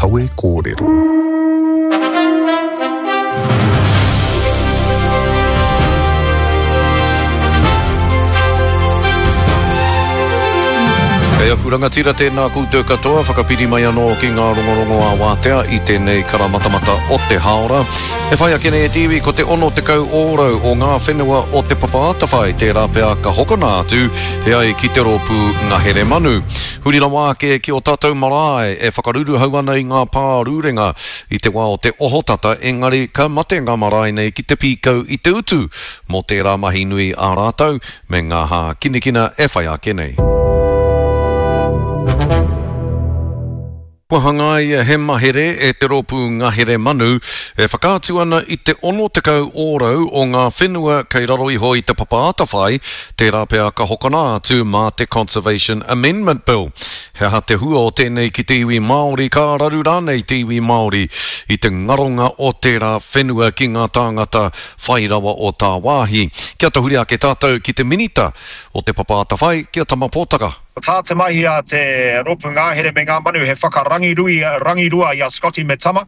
Aue kōrero. Kei aku rangatira tēnā koutou katoa, whakapiri mai anō ki ngā rongorongo a wātea I tēnei karamatamata o te haora. E whai ake nei e tiwi ko te ono te kau ōrau o ngā whenua o te papaatawhai, tērā pea ka hokona atu, he ai ki te ropu ngā here manu. Huri rawa ke ki o tātou marae e whakaruru hau ana I ngā pārūrenga I te wā o te ohotata, engari ka mate ngā marae nei ki te pīkau I te utu, mō tērā mahi nui ā rātou, me ngā hā kinikina e whai ake nei. Kua hangai he mahere e te ropu ngā here manu e whakaatu ana I te ono te kau ōrau o ngā whenua kei raro iho I te papaatawhai, tērā pea ka hokona atu mā te Conservation Amendment Bill. He ha te hua o tēnei ki te iwi Māori ka raru rānei te iwi Māori I te ngaronga o tērā whenua ki ngā tāngata whairawa o tā wāhi. Kia tahuri ake tātou ki te minita o te papaatawhai, kia tamapōtaka. Tā te mahi a te ropu ngāhere me ngā manu he rangirua I a Scotty me tama.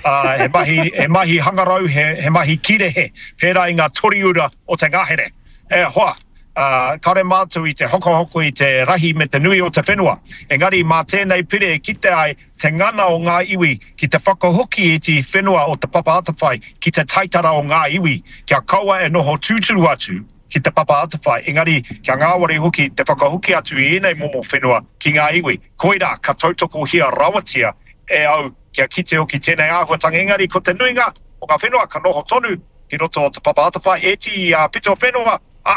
He mahi hangarau, he mahi kirehe, pērā I ngā toriura o te ngāhere. E hoa, kare mātou I te hoko I te rahi me te nui o te whenua. Engari mā tēnei pire ki te ai te ngana o ngā iwi, ki te whakahoki I te whenua o te papaatawhai, ki te taitara o ngā iwi, kia kaua e noho tūturu atu. Ki te papaatawhai, engari kia ngāwari hoki te whakahuki atu I enei momo whenua ki ngā iwi. Koira, ka tautoko hia rawatia e au kia kite hoki tēnei āhuatanga. Engari ko te nuinga o ngā whenua ka noho tonu ki roto o te papaatawhai e ti pito whenua.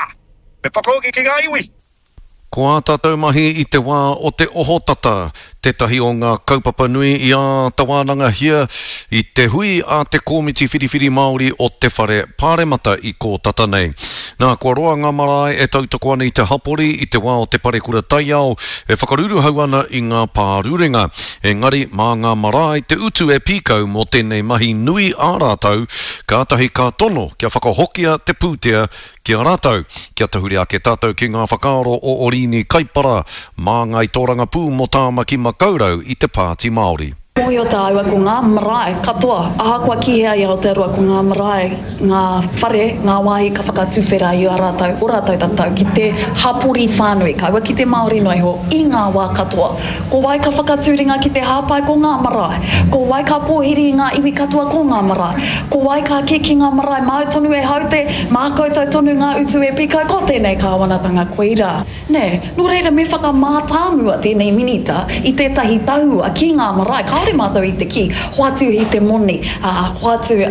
Me whakahoki ki ngā iwi. Ko ā tātou mahi I te wā o te ohotata, tētahi o ngā kaupapa nui I a tawānanga hia I te hui a te kōmiti whiriwhiri Māori o te whare pāremata I kō tata nei. Nā, kua roa ngā marae e tautoko ana I te hapori I te wā o te parekura taiao e whakaruru hau ana I ngā pārurenga. Engari, mā ngā marae te utu e pīkau mō tēnei mahi nui ā rātau, kātahi kā tono kia whakahokia te pūtea kia rātau. Kia tahuri ake tātou ki ngā whakaaro o Orini Kaipara, mā ngai tōranga pū mō tāma ki Makaurau I te Pāti Māori. Moi o tā aua ko ngā marae katoa. Aha kua kihea I Aotearoa ko ngā marae, ngā whare, ngā wāhi ka whakatuwhera I a rātau, o rātau tatau, ki te hapuri whānui, ka aua ki te Māori noi ho, I ngā wā katoa. Ko wai ka whakatūringa ki te hāpai ko ngā marae, ko wai ka pōhiri I ngā iwi katoa ko ngā marae, ko wai ka kiki ngā marae, mau tonu e haute, mā koutou tonu ngā utu e pika, ko tēnei kāwanatanga koira. Nē, no reira me whakamātāmua tēnei minita I tētahi taua ki ngā marae, kaore mātou I te ki, hoatu I te moni, hoatu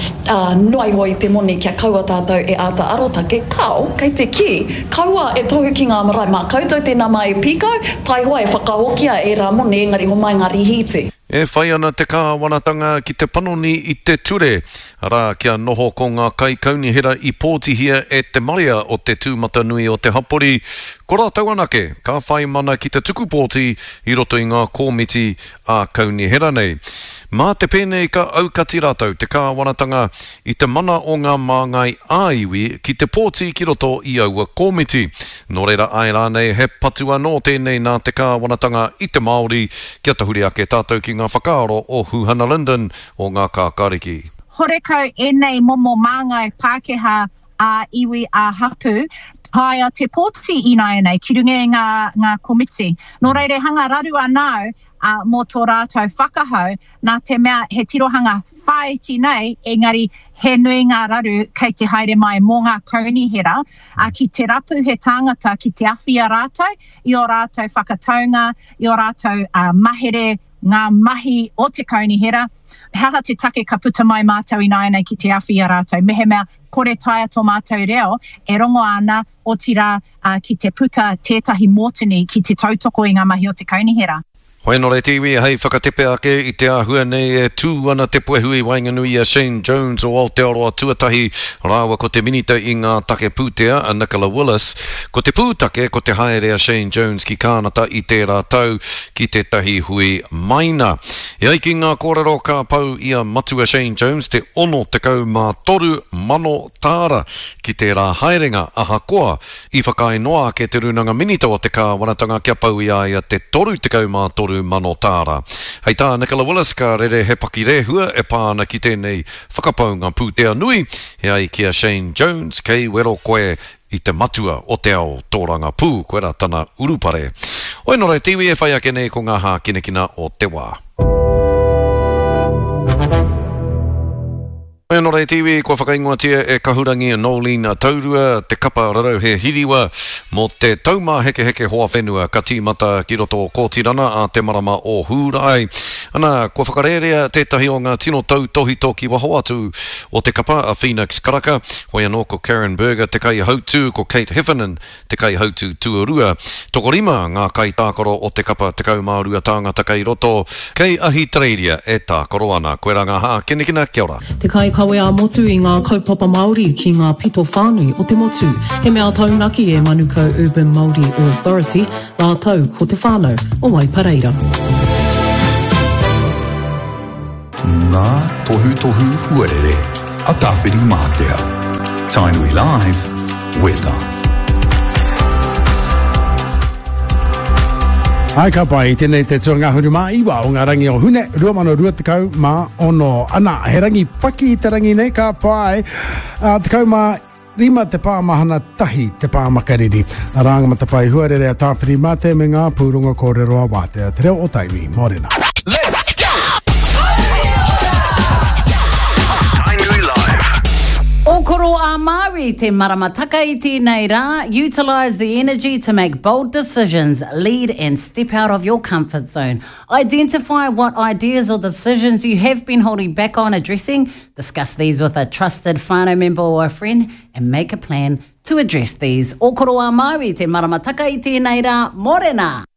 noi hoi te moni kia kaua tātou e āta arota, ke kau, kei te ki, kaua e tohu ki ngā marae, mā koutou tēnā mai pīkau, tai hoa e whakahokia e rā moni, engari ho mai ngā rihiti. E whai ana te kāwanatanga ki te panoni I te ture, rā kia noho ko ngā kai kaunihera I pōtihia e te maria o te tūmata nui o te hapori. Ko rātau anake, ka whai mana ki te tukupōti I roto I ngā kōmiti a kaunihera nei. Mā te pēnei ka aukati rātau te kāwanatanga I te mana o ngā māngai āiwi ki te pōti ki roto I aua kōmiti. Nō reira ai rānei he patua nō tēnei nā te kāwanatanga I te Māori, kia tahuri ake tātou ki ngā whakaaro o Huhana Linden o ngā kākariki. Horekau enei momo māngai Pākehā a iwi a hapu, haia te pōti ina nei, ki runga ngā komiti. Nō reire hanga raru anau, mō tō rātou whakahau, nā te mea he tirohanga whaiti nei, engari he nui ngā raru kei te haere mai mō ngā kaunihera, ki te rapu he tāngata ki te awhia rātou, I o rātou whakataunga, I o rātou mahere, ngā mahi o te kaunihera, haha te take ka puta mai mātou ina nei ki te awhia rātou, mehe mea kore taia tō mātou reo, e rongo ana o tira ki te puta tētahi mōtini ki te tautoko I ngā mahi o te kaunihera. Hoi nō rei tiwi, hei whakatepe ake I te āhua nei e tū ana te puehui wainganui a Shane Jones o Aotearoa tuatahi rāua ko te minita I ngā take pūtea a Nicola Willis. Ko te pūtake, ko te haere a Shane Jones ki kānata I tērā tau ki te tahi hui maina. E ai ki ngā kōrero ka pau I a matua Shane Jones te ono te kau mā toru mano tāra ki tērā haerenga aha koa I whakainoa ke te runanga minita o te kāwanatanga kia pau I a te toru te kau mā toru mano tāra. Hei tā Nicola Willis ka rere he paki rehua e pāna ki tēnei whakapaunga pūtea nui. He ai kia Shane Jones kei wero koe I te matua o te ao tōranga pū, koe rā tana urupare. Oi no rei tiwi e whai ake nei ko ngā hā kinekina o te wā. Oi no rei tiwi, ko whakaingoatia e kahurangi Nolina Taurua, te kapa rarau he hiriwa, mo te tauma heke heke hoa whenua ka tīmata ki roto kōtirana a te marama o Hūrai. Ana, ko whakarerea tētahi o ngā tino tau tohi toki waho atu o te kapa a Phoenix Karaka, hoi anō ko Karen Berger te kai hautu, ko Kate Heffernan te kai hautu tuarua. Tokorima ngā kai tākoro o te kapa te kaumārua tāngata kai roto, kei ahi treiria e tākoro ana. Koe rā ngā hā, kinekina, kia ora. Te kai kawe a motu I ngā kaupapa Māori ki ngā pito whānui o te motu. He mea taunaki e Manukau Urban Māori Authority, rā tau ko te whānau o Waipareira. Ngā tohu huarere, a tāwhiri mātea. Tainui Live, weather. Ai ka pai, tēnei te tuanga huru mā iwa o ngā rangi o hune, 2 mā ono. Ana, he rangi paki te rangi nei ka pai, te kau mā 5 te pāmahana tahi te pāmakariri. Rāngama te pai huarere a tāwhiri mātea me ngā pūrunga kōreroa wātea. Te reo o taimi, mōrena. Let's go! Okoro a Māori te maramataka I tēnei rā. Utilise the energy to make bold decisions, lead and step out of your comfort zone. Identify what ideas or decisions you have been holding back on addressing. Discuss these with a trusted whānau member or a friend and make a plan to address these. Okoro a Māori te maramataka I tēnei rā. Morena!